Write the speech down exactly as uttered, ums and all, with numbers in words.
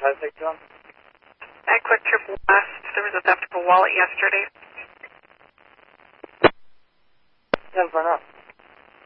How to take John? I quick trip west. There was a theft of a wallet yesterday. ten for now.